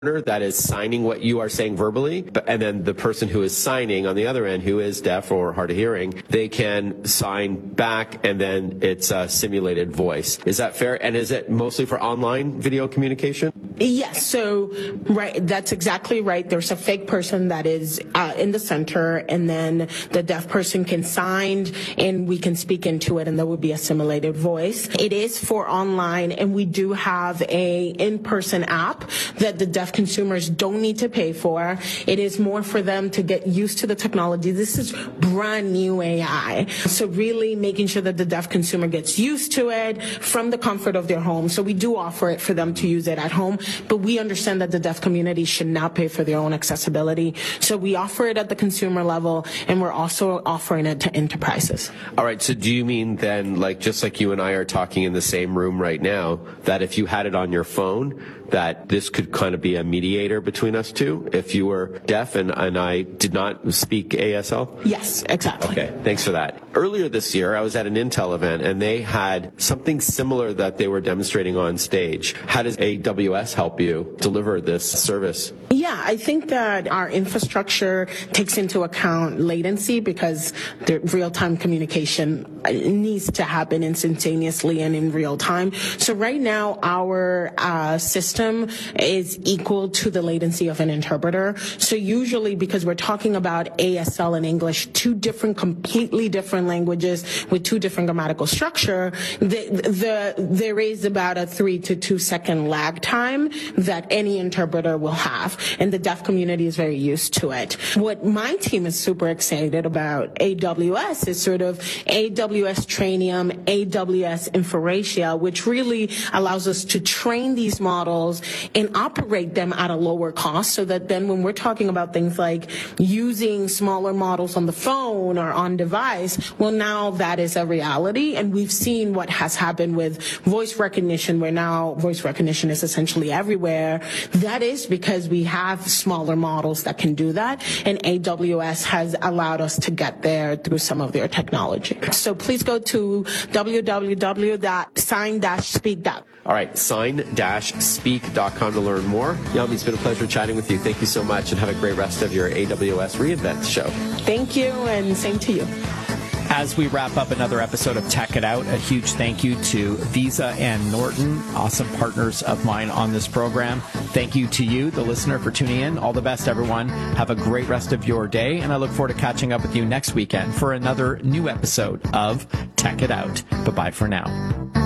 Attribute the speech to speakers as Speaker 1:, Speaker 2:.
Speaker 1: that is signing what you are saying verbally, and then the person who is signing on the other end, who is deaf or hard of hearing, they can sign back, and then it's a simulated voice. Is that fair? And is it mostly for online video communication?
Speaker 2: Yes. So, right, that's exactly right. There's a fake person that is in the center, and then the deaf person can sign, and we can speak into it, and there would be a simulated voice. It is for online, and we do have a in-person app that the deaf consumers don't need to pay for. It is more for them to get used to the technology. This is brand new AI. So really making sure that the deaf consumer gets used to it from the comfort of their home. So we do offer it for them to use it at home, but we understand that the deaf community should not pay for their own accessibility. So we offer it at the consumer level, and we're also offering it to enterprises.
Speaker 1: All right. So do you mean then, like, just like you and I are talking in the same room right now, that if you had it on your phone, that this could kind of be a mediator between us two if you were deaf and I did not speak ASL?
Speaker 2: Yes, exactly.
Speaker 1: Okay, thanks for that. Earlier this year, I was at an Intel event, and they had something similar that they were demonstrating on stage. How does AWS help you deliver this service?
Speaker 2: Yeah, I think that our infrastructure takes into account latency because the real-time communication needs to happen instantaneously and in real time. So right now, our system is equal to the latency of an interpreter. So usually, because we're talking about ASL and English, two different, completely different languages with two different grammatical structure, there is about a 3 to 2 second lag time that any interpreter will have. And the deaf community is very used to it. What my team is super excited about AWS is sort of AWS Trainium, AWS Inforacia, which really allows us to train these models and operate them at a lower cost, so that then when we're talking about things like using smaller models on the phone or on device, well, now that is a reality. And we've seen what has happened with voice recognition, where now voice recognition is essentially everywhere. That is because we have smaller models that can do that, and AWS has allowed us to get there through some of their technology. So please go to www.sign-speak.com.
Speaker 1: All right, sign-speak.com to learn more. Yami, it's been a pleasure chatting with you. Thank you so much, and have a great rest of your AWS reInvent show.
Speaker 2: Thank you, and same to you.
Speaker 3: As we wrap up another episode of Tech It Out, a huge thank you to Visa and Norton, awesome partners of mine on this program. Thank you to you, the listener, for tuning in. All the best, everyone. Have a great rest of your day, and I look forward to catching up with you next weekend for another new episode of Tech It Out. Bye-bye for now.